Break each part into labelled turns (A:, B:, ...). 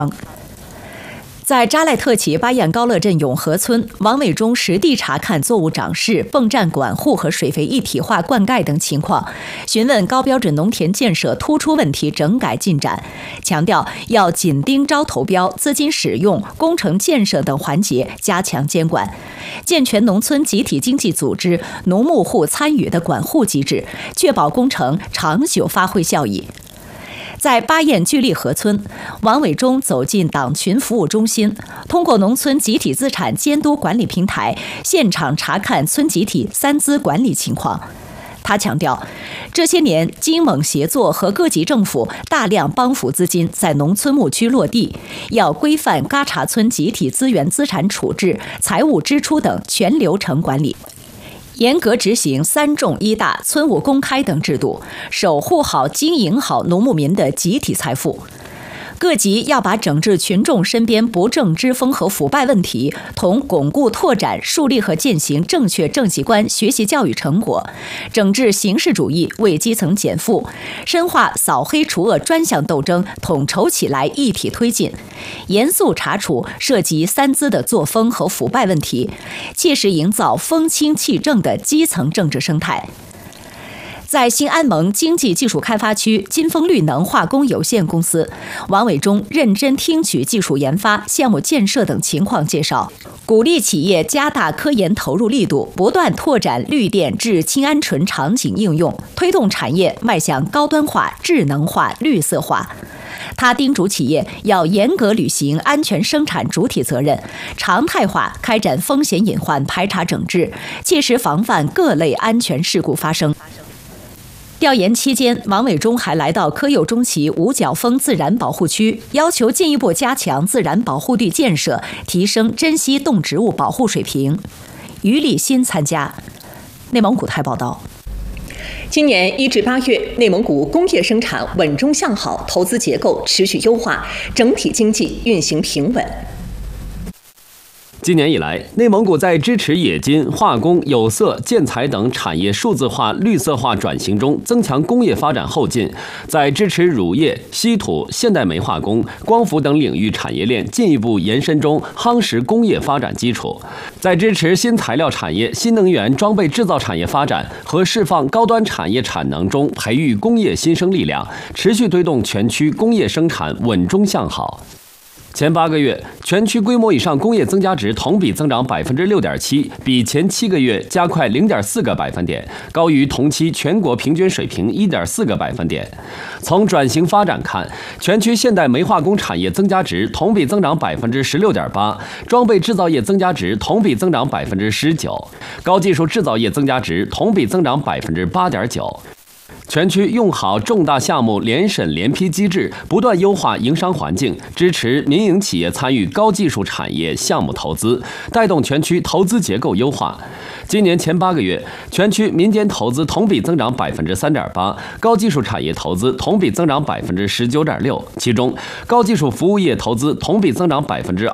A: 在扎赖特旗巴彦高乐镇永和村，王伟忠实地查看作物长势、泵站管护和水肥一体化灌溉等情况，询问高标准农田建设突出问题整改进展，强调要紧盯招投标、资金使用、工程建设等环节加强监管，健全农村集体经济组织、农牧户参与的管护机制，确保工程长久发挥效益。在巴彦聚力河村，王伟忠走进党群服务中心，通过农村集体资产监督管理平台，现场查看村集体三资管理情况。他强调，这些年经猛协作和各级政府大量帮扶资金在农村牧区落地，要规范嘎查村集体资源资产处置、财务支出等全流程管理。严格执行3重1大、村务公开等制度，守护好、经营好农牧民的集体财富。各级要把整治群众身边不正之风和腐败问题，同巩固拓展、树立和践行正确政绩观学习教育成果，整治形式主义，为基层减负，深化扫黑除恶专项斗争，统筹起来一体推进，严肃查处涉及三资的作风和腐败问题，切实营造风清气正的基层政治生态。在新安盟经济技术开发区金丰绿能化工有限公司，王伟忠认真听取技术研发、项目建设等情况介绍，鼓励企业加大科研投入力度，不断拓展绿电至氢鹌醇场景应用，推动产业迈向高端化、智能化、绿色化。他叮嘱企业要严格履行安全生产主体责任，常态化开展风险隐患排查整治，切实防范各类安全事故发生。调研期间，王伟忠还来到柯佑中旗五角峰自然保护区，要求进一步加强自然保护地建设，提升珍稀动植物保护水平。于立新参加。内蒙古台报道。
B: 今年1至8月，内蒙古工业生产稳中向好，投资结构持续优化，整体经济运行平稳。
C: 今年以来，内蒙古在支持冶金、化工、有色、建材等产业数字化、绿色化转型中增强工业发展后劲，在支持乳业、稀土、现代煤化工、光伏等领域产业链进一步延伸中夯实工业发展基础，在支持新材料产业、新能源装备制造产业发展和释放高端产业产能中培育工业新生力量，持续推动全区工业生产稳中向好。前8个月，全区规模以上工业增加值同比增长6.7%，比前7个月加快0.4个百分点，高于同期全国平均水平1.4个百分点。从转型发展看，全区现代煤化工产业增加值同比增长16.8%，装备制造业增加值同比增长19%，高技术制造业增加值同比增长8.9%。全区用好重大项目联审联批机制，不断优化营商环境，支持民营企业参与高技术产业项目投资，带动全区投资结构优化。今年前8个月，全区民间投资同比增长3.8%，高技术产业投资同比增长19.6%，其中高技术服务业投资同比增长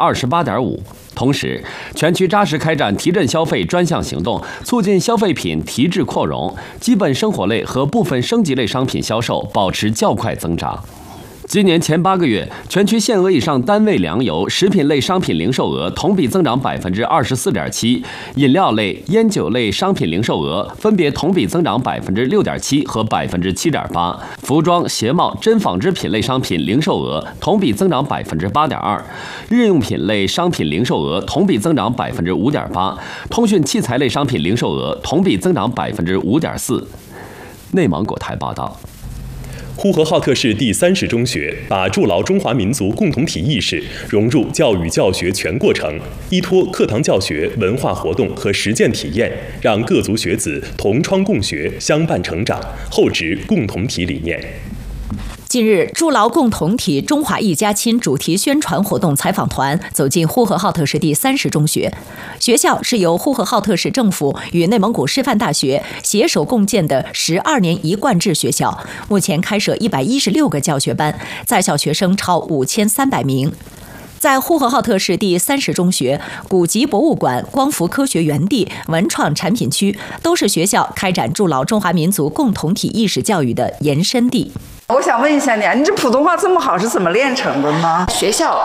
C: 28.5%。同时，全区扎实开展提振消费专项行动，促进消费品提质扩容，基本生活类和部分升级类商品销售保持较快增长。今年前8个月，全区限额以上单位粮油、食品类商品零售额同比增长24.7%，饮料类、烟酒类商品零售额分别同比增长6.7%和7.8%，服装、鞋帽、真纺织品类商品零售额同比增长8.2%，日用品类商品零售额同比增长5.8%，通讯器材类商品零售额同比增长5.4%。内蒙古台报道。
D: 呼和浩特市第30中学把筑牢中华民族共同体意识融入教育教学全过程，依托课堂教学、文化活动和实践体验，让各族学子同窗共学、相伴成长，厚植共同体理念。
A: 近日，筑牢共同体中华一家亲主题宣传活动采访团走进呼和浩特市第30中学。学校是由呼和浩特市政府与内蒙古师范大学携手共建的12年一贯制学校，目前开设116个教学班，在校学生超5300名。在呼和浩特市第30中学、古籍博物馆、光伏科学园地、文创产品区都是学校开展筑牢中华民族共同体意识教育的延伸地。
E: 我想问一下你，你这普通话这么好是怎么练成的呢？
F: 学校